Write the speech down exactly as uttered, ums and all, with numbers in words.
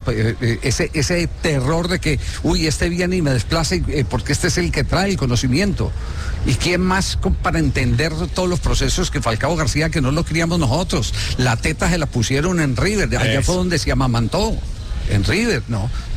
eh, ese, ese terror de que, uy, este viene y me desplaza y, eh, porque este es el que trae el conocimiento. ¿Y quién más con, para entender todos los procesos que Falcao García, que no lo criamos nosotros? La teta se la pusieron en River, allá Eso. fue donde se amamantó, en River, ¿no?